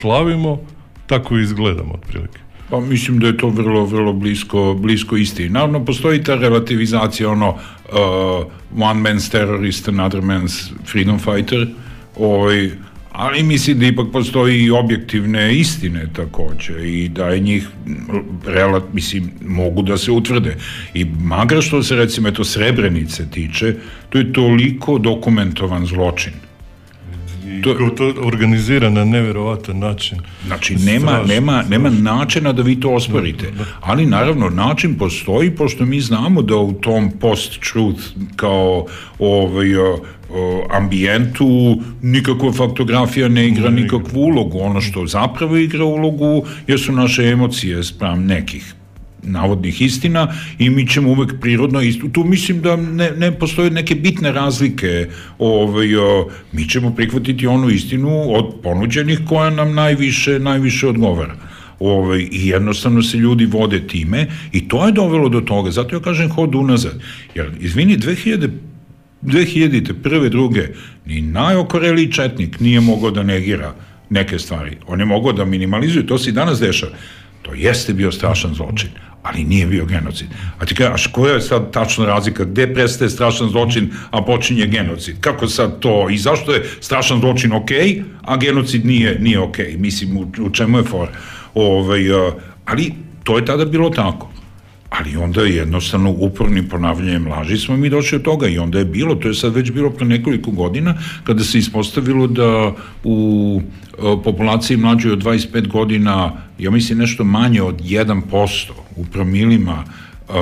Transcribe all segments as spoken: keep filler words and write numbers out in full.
slavimo, tako i izgledamo otprilike. Pa mislim da je to vrlo, vrlo blisko, blisko istini. Naravno, postoji ta relativizacija, ono, uh, one man's terrorist, another man's freedom fighter, ovaj, ali mislim da ipak postoji i objektivne istine takođe i da je njih, relat, mislim, mogu da se utvrde. I magra što se, recimo, eto, Srebrenice tiče, to je toliko dokumentovan zločin. I to, to organizira na neverovatan način. Znači, nema, nema, nema načina da vi to osporite. Da, da. Ali, naravno, način postoji, pošto mi znamo da u tom post-truth kao ovaj, o, o, ambijentu nikakva faktografija ne igra nikakvu ulogu. Ono što zapravo igra ulogu jesu naše emocije spram nekih navodnih istina i mi ćemo uvek prirodno istu. Tu mislim da ne, ne postoje neke bitne razlike. Ovaj, o, mi ćemo prihvatiti onu istinu od ponuđenih koja nam najviše, najviše odgovara. Ovaj, i jednostavno se ljudi vode time i to je dovelo do toga. Zato ja kažem hod unazad. Jer, izvini, dve hiljade dve hiljadite prve, druge, ni najokoreliji četnik nije mogao da negira neke stvari. On je mogao da minimalizuje. To se i danas dešava. To jeste bio strašan zločin, ali nije bio genocid. A ti kažeš, koja je sad tačna razlika? Gde prestaje strašan zločin, a počinje genocid? Kako sad to? I zašto je strašan zločin ok, a genocid nije, nije ok? Mislim, u, u čemu je for? Ovaj, uh, ali to je tada bilo tako. Ali onda je jednostavno upornim ponavljanjem laži smo mi došli od toga i onda je bilo, to je sad već bilo pre nekoliko godina, kada se ispostavilo da u populaciji mlađoj od dvadeset pet godina, ja mislim nešto manje od jedan posto u promilima uh,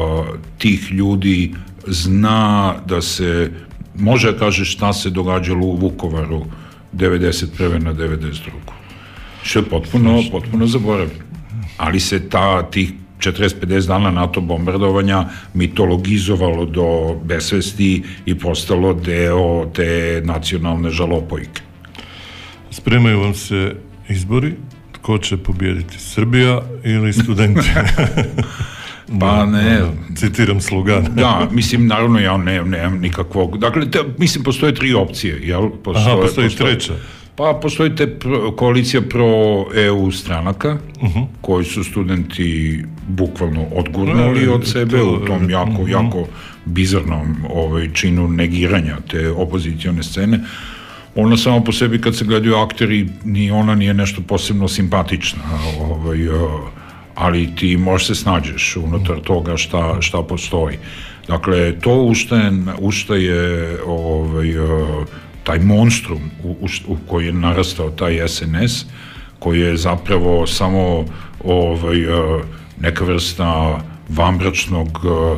tih ljudi zna da se, može da kaže šta se događalo u Vukovaru devedeset prve na devedeset drugu Što je potpuno, potpuno zaboravljeno. Ali se ta, tih četrdeset do pedeset dana NATO bombardovanja mitologizovalo do besvesti i postalo deo te nacionalne žalopojke. Spremaju vam se izbori, tko će pobijediti, Srbija ili studenti? Pa ne. Citiram slogana. Da, mislim, naravno ja nemam ne, nikakvog, dakle, te, mislim, postoje tri opcije, jel? Postoje, Aha, postoji, postoji treća. Pa postoji te pro, koalicija pro-E U stranaka, uh-huh. koji su studenti bukvalno odgurnuli od sebe to, u tom jako, uh-huh. jako bizarnom ovaj, činu negiranja te opozicione scene. Ona samo po sebi, kad se gledaju akteri, ni ona nije nešto posebno simpatična, ovaj, ali ti možeš se snađeš unutar toga šta, šta postoji. Dakle, to u šta je, u šta je ovaj, taj monstrum u, u, u koji je narastao taj S N S, koji je zapravo samo ovaj, neka vrsta vanbračnog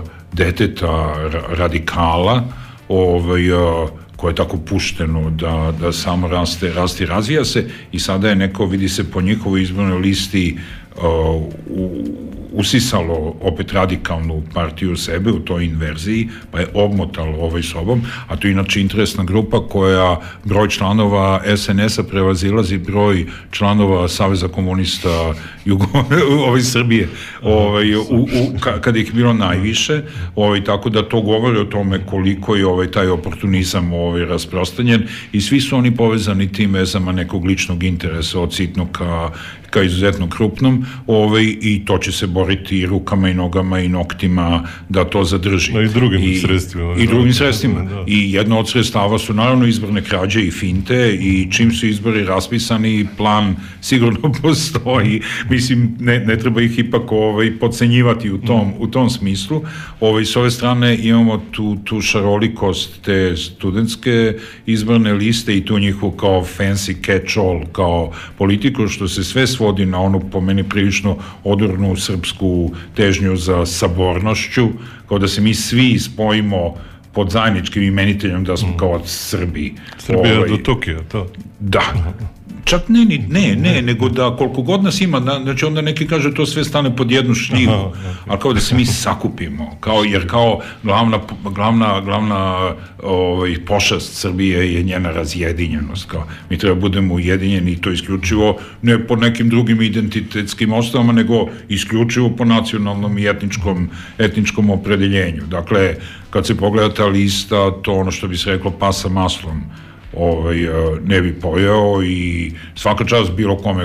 deteta radikala, ovaj, koje je tako pušteno da, da samo raste, raste i razvija se i sada je neko, vidi se po njihovoj izbornoj listi, uh, u, usisalo opet radikalnu partiju sebe u toj inverziji, pa je obmotalo ovaj sobom, a to je inače interesna grupa koja broj članova S N S-a prevazilazi broj članova Saveza komunista Jugo, ovaj Srbije, ovaj, u, u, kada ih bilo najviše, ovaj, tako da to govori o tome koliko je ovaj, taj oportunizam ovaj, rasprostanjen i svi su oni povezani tim vezama nekog ličnog interesa od sitnog ka, ka izuzetno krupnom, ovaj, i to će se boriti rukama i nogama i noktima da to zadrži. No, i drugim I, sredstvima. I drugim sredstvima. Da. I jedno od sredstava su naravno izborne krađe i finte i čim su izbori raspisani, plan sigurno postoji. Mislim, ne, ne treba ih ipak ovaj, podcenjivati u tom, mm. u tom smislu. Ovaj, s ove strane imamo tu, tu šarolikost te studentske izborne liste i tu njihovu kao fancy catch-all, kao politiku, što se sve svodi na onu po meni prilično odurnu srpsku težnju za sabornošću, kao da se mi svi spojimo pod zajedničkim imeniteljem da smo mm. kao Srbi. Srbija ovaj, do Tokija, to? Da. Čak ne, ne, ne, ne, nego da koliko god nas ima, znači onda neki kaže to sve stane pod jednu šljivu, aha, okay. ali kao da se mi sakupimo, kao, jer kao glavna, glavna, glavna ovaj, pošast Srbije je njena razjedinjenost, kao mi treba budemo ujedinjeni i to isključivo ne po nekim drugim identitetskim osnovama, nego isključivo po nacionalnom i etničkom, etničkom opredeljenju. Dakle, kad se pogleda ta lista, to ono što bi se reklo pasa maslom, ovaj, ne bi pojeo i svaka čast bilo kome